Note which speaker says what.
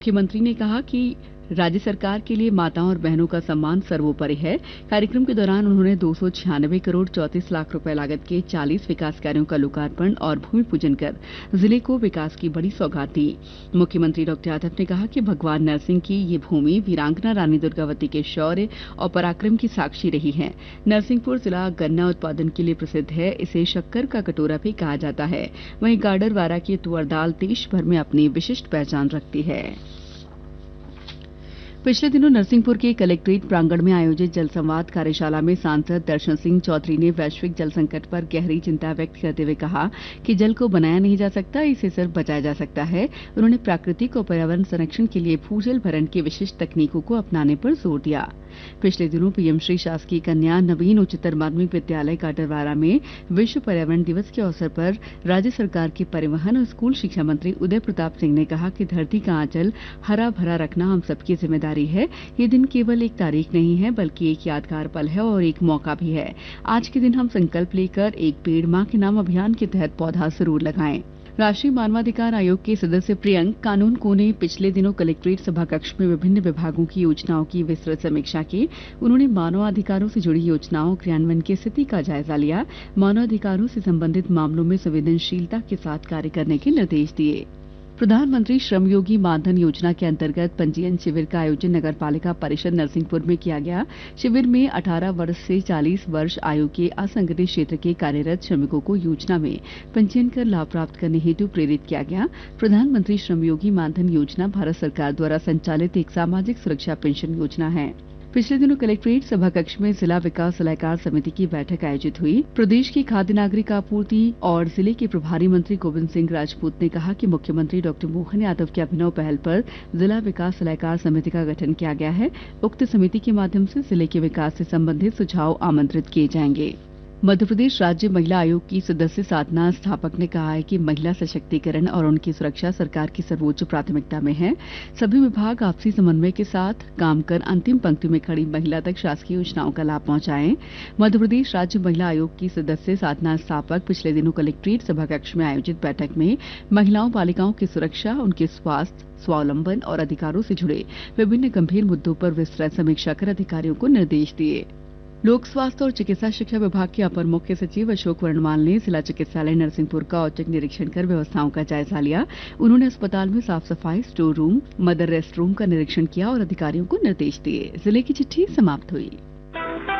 Speaker 1: मुख्यमंत्री ने कहा कि राज्य सरकार के लिए माताओं और बहनों का सम्मान सर्वोपरि है। कार्यक्रम के दौरान उन्होंने 296 करोड़ 34 लाख रुपए लागत के 40 विकास कार्यों का लोकार्पण और भूमि पूजन कर जिले को विकास की बड़ी सौगात दी। मुख्यमंत्री डॉ यादव ने कहा कि भगवान नरसिंह की ये भूमि वीरांगना रानी दुर्गावती के शौर्य और पराक्रम की साक्षी रही है। नरसिंहपुर जिला गन्ना उत्पादन के लिए प्रसिद्ध है। इसे शक्कर का कटोरा भी कहा जाता है। वहीं गाडरवारा की तुअर दाल देश भर में अपनी विशिष्ट पहचान रखती है। पिछले दिनों नरसिंहपुर के कलेक्ट्रेट प्रांगण में आयोजित जल संवाद कार्यशाला में सांसद दर्शन सिंह चौधरी ने वैश्विक जल संकट पर गहरी चिंता व्यक्त करते हुए कहा कि जल को बनाया नहीं जा सकता, इसे सिर्फ बचाया जा सकता है। उन्होंने प्राकृतिक और पर्यावरण संरक्षण के लिए भूजल भरण की विशिष्ट तकनीकों को अपनाने पर जोर दिया। पिछले दिनों पीएम श्री शासकीय कन्या नवीन उच्चतर माध्यमिक विद्यालय गाडरवारा में विश्व पर्यावरण दिवस के अवसर पर राज्य सरकार के परिवहन और स्कूल शिक्षा मंत्री उदय प्रताप सिंह ने कहा कि धरती का आंचल हरा भरा रखना हम सबकी जिम्मेदारी है। ये दिन केवल एक तारीख नहीं है, बल्कि एक यादगार पल है और एक मौका भी है। आज के दिन हम संकल्प लेकर एक पेड़ मां के नाम अभियान के तहत पौधा जरूर लगाएं। राष्ट्रीय मानवाधिकार आयोग के सदस्य प्रियंक कानून को ने पिछले दिनों कलेक्ट्रेट सभाकक्ष में विभिन्न विभागों की योजनाओं की विस्तृत समीक्षा की। उन्होंने मानवाधिकारों से जुड़ी योजनाओं क्रियान्वयन की स्थिति का जायजा लिया। मानवाधिकारों से संबंधित मामलों में संवेदनशीलता के साथ कार्य करने के निर्देश दिए। प्रधानमंत्री श्रमयोगी मानधन योजना के अंतर्गत पंजीयन शिविर का आयोजन नगर पालिका परिषद नरसिंहपुर में किया गया। शिविर में 18 वर्ष से 40 वर्ष आयु के असंगठित क्षेत्र के कार्यरत श्रमिकों को योजना में पंजीयन कर लाभ प्राप्त करने हेतु प्रेरित किया गया। प्रधानमंत्री श्रमयोगी मानधन योजना भारत सरकार द्वारा संचालित एक सामाजिक सुरक्षा पेंशन योजना है। पिछले दिनों कलेक्ट्रेट सभाकक्ष में जिला विकास सलाहकार समिति की बैठक आयोजित हुई। प्रदेश की खाद्य नागरिक आपूर्ति और जिले के प्रभारी मंत्री गोविंद सिंह राजपूत ने कहा कि मुख्यमंत्री डॉ मोहन यादव के अभिनव पहल पर जिला विकास सलाहकार समिति का गठन किया गया है। उक्त समिति के माध्यम से जिले के विकास से संबंधित सुझाव आमंत्रित किए जाएंगे। मध्यप्रदेश राज्य महिला आयोग की सदस्य साधना स्थापक ने कहा है कि महिला सशक्तिकरण और उनकी सुरक्षा सरकार की सर्वोच्च प्राथमिकता में है। सभी विभाग आपसी समन्वय के साथ काम कर अंतिम पंक्ति में खड़ी महिला तक शासकीय योजनाओं का लाभ पहुंचाएं। मध्यप्रदेश राज्य महिला आयोग की सदस्य साधना स्थापक पिछले दिनों कलेक्ट्रेट सभाकक्ष में आयोजित बैठक में महिलाओं बालिकाओं की सुरक्षा, उनके स्वास्थ्य, स्वावलंबन और अधिकारों से जुड़े विभिन्न गंभीर मुद्दों पर विस्तृत समीक्षा कर अधिकारियों को निर्देश दिए। लोक स्वास्थ्य और चिकित्सा शिक्षा विभाग के अपर मुख्य सचिव अशोक वर्णवाल ने जिला चिकित्सालय नरसिंहपुर का औचक निरीक्षण कर व्यवस्थाओं का जायजा लिया। उन्होंने अस्पताल में साफ सफाई, store room, mother rest room का निरीक्षण किया और अधिकारियों को निर्देश दिए। जिले की चिट्ठी समाप्त हुई।